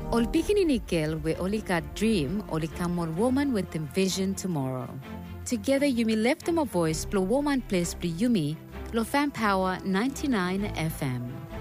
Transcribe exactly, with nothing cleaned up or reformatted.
Ol bikini nikel we only got dream, only come on woman with envision tomorrow. Together Yumi left them a voice, blow woman place, blow Yumi, Lo Fan Power ninety-nine F M.